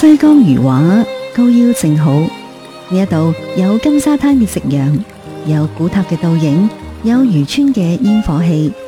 西江魚畫高腰正好，呢一度有金沙灘嘅夕陽，有古塔嘅倒影，有漁村嘅煙火氣，